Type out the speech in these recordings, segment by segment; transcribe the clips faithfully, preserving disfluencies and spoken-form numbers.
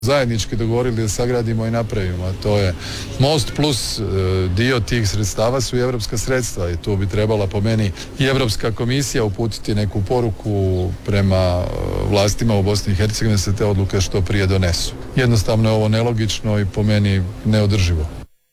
zajednički dogovorili da sagradimo i napravimo, a to je most plus e, dio tih sredstava su i europska sredstva i tu bi trebala po meni i Europska komisija uputiti neku poruku prema e, vlastima u Bosni i Hercegovini da se te odluke što prije donesu. Jednostavno je ovo nelogično i po meni neodrživo.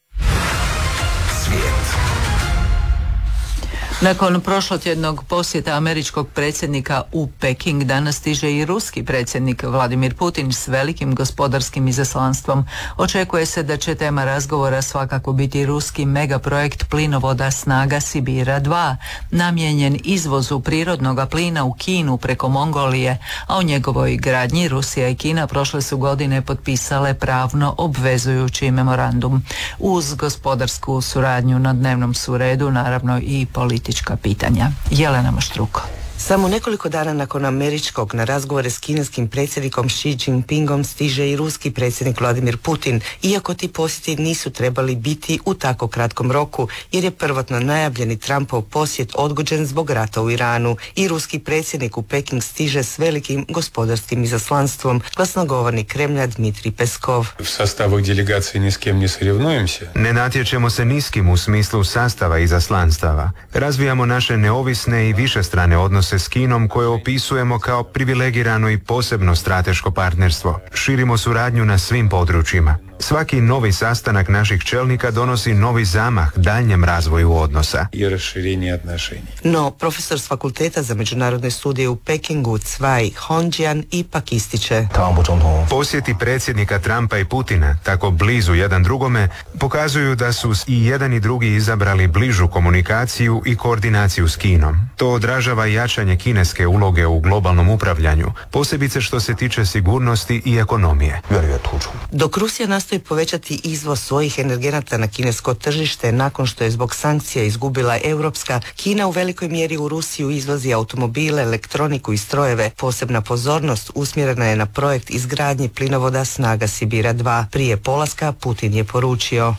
Nakon prošlotjednog posjeta američkog predsjednika u Peking, danas stiže i ruski predsjednik Vladimir Putin s velikim gospodarskim izaslanstvom. Očekuje se da će tema razgovora svakako biti ruski megaprojekt plinovoda Snaga Sibira dva, namijenjen izvozu prirodnog plina u Kinu preko Mongolije, a o njegovoj gradnji Rusija i Kina prošle su godine potpisale pravno obvezujući memorandum. Uz gospodarsku suradnju na dnevnom su redu naravno i politička pitanja. Jelena Maštruko. Samo nekoliko dana nakon američkog na razgovore s kineskim predsjednikom Xi Jinpingom stiže i ruski predsjednik Vladimir Putin, iako ti posjeti nisu trebali biti u tako kratkom roku, jer je prvotno najavljeni Trumpov posjet odgođen zbog rata u Iranu i ruski predsjednik u Peking stiže s velikim gospodarskim izaslanstvom, glasnogovornik Kremlja Dmitrij Peskov. U sastavu delegacije ni s kim ne srivnujemo se. Ne natječemo se ni s kim u smislu sastava izaslanstava. Razvijamo naše neovisne i višestrane odnose s Kinom koje opisujemo kao privilegirano i posebno strateško partnerstvo. Širimo suradnju na svim područjima. Svaki novi sastanak naših čelnika donosi novi zamah daljnjem razvoju odnosa. I raširenje odnošenja. No, profesor s Fakulteta za međunarodne studije u Pekingu Cvaj Hongjian ipak ističe. Posjeti predsjednika Trumpa i Putina, tako blizu jedan drugome, pokazuju da su i jedan i drugi izabrali bližu komunikaciju i koordinaciju s Kinom. To odražava jačanje kineske uloge u globalnom upravljanju, posebice što se tiče sigurnosti i ekonomije. Dok Rusija nastoji povećati izvoz svojih energenata na kinesko tržište nakon što je zbog sankcija izgubila europska, Kina u velikoj mjeri u Rusiju izvozi automobile, elektroniku i strojeve. Posebna pozornost usmjerena je na projekt izgradnje plinovoda Snaga Sibira dva. Prije polaska Putin je poručio.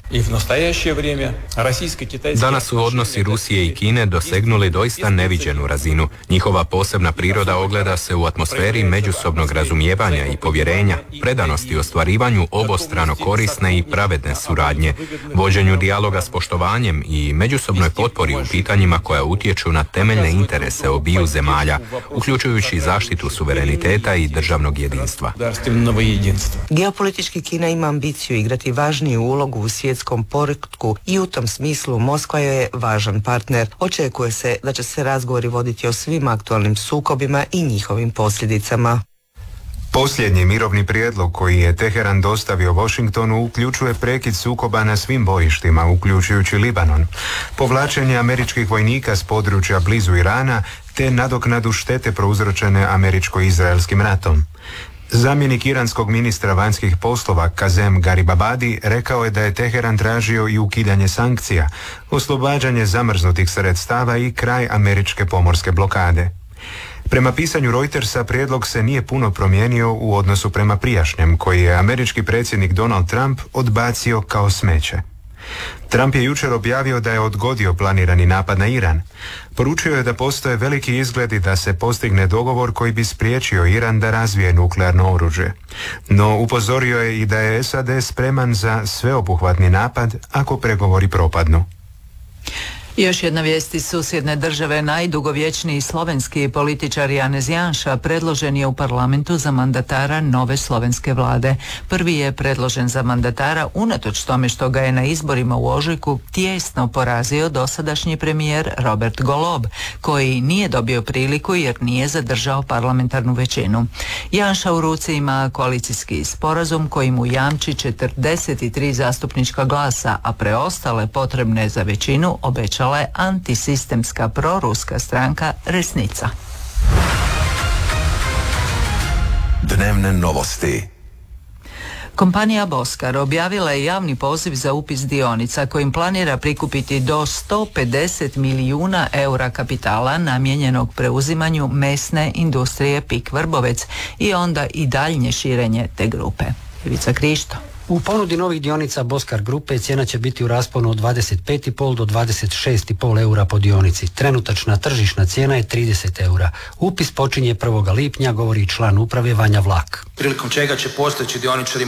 Danas su odnosi Rusije i Kine dosegnuli doista neviđenu razinu. Njihova posebna priroda ogleda se u atmosferi međusobnog razumijevanja i povjerenja, predanosti ostvarivanju obostrano korisne i pravedne suradnje, vođenju dijaloga s poštovanjem i međusobnoj potpori u pitanjima koja utječu na temeljne interese obiju zemalja, uključujući zaštitu suvereniteta i državnog jedinstva. Geopolitički Kina ima ambiciju igrati važniju ulogu u svjetskom poretku i u tom smislu Moskva je važan partner. Očekuje se da će se razgovori voditi o svim aktualnim sukobima i njihovim posljedicama. Posljednji mirovni prijedlog koji je Teheran dostavio Washingtonu uključuje prekid sukoba na svim bojištima, uključujući Libanon, povlačenje američkih vojnika s područja blizu Irana te nadoknadu štete prouzročene američko-izraelskim ratom. Zamjenik iranskog ministra vanjskih poslova Kazem Garibabadi rekao je da je Teheran tražio i ukidanje sankcija, oslobađanje zamrznutih sredstava i kraj američke pomorske blokade. Prema pisanju Reutersa, prijedlog se nije puno promijenio u odnosu prema prijašnjem, koji je američki predsjednik Donald Trump odbacio kao smeće. Trump je jučer objavio da je odgodio planirani napad na Iran. Poručio je da postoje veliki izgledi da se postigne dogovor koji bi spriječio Iran da razvije nuklearno oružje. No upozorio je i da je S A D spreman za sveobuhvatni napad ako pregovori propadnu. Još jedna vijest iz susjedne države. Najdugovječniji slovenski političar Janez Janša predložen je u parlamentu za mandatara nove slovenske vlade. Prvi je predložen za mandatara unatoč tome što ga je na izborima u ožujku tijesno porazio dosadašnji premijer Robert Golob, koji nije dobio priliku jer nije zadržao parlamentarnu većinu. Janša u ruci ima koalicijski sporazum koji mu jamči četrdeset tri zastupnička glasa, a preostale potrebne za većinu obećala je antisistemska proruska stranka Resnica. Dnevne novosti. Kompanija Boskar objavila je javni poziv za upis dionica kojim planira prikupiti do sto pedeset milijuna eura kapitala namijenjenog preuzimanju mesne industrije Pik Vrbovec i onda i daljnje širenje te grupe. Ivica Krišto. U ponudi novih dionica Boskar grupe cijena će biti u rasponu od dvadeset pet i pol do dvadeset šest i pol eura po dionici. Trenutačna tržišna cijena je trideset eura. Upis počinje prvog lipnja, govori član uprave Vanja Vlak. Prilikom čega će postojeći dioničari